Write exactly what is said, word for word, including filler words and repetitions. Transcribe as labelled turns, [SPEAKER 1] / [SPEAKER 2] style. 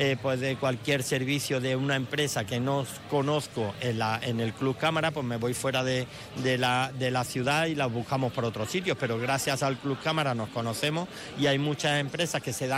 [SPEAKER 1] eh, pues de cualquier servicio de una empresa que no conozco en, la, en el Club Cámara, pues me voy fuera de, de, la, de la ciudad y las buscamos por otros sitios, pero gracias al Club Cámara nos conocemos y hay muchas empresas que se dan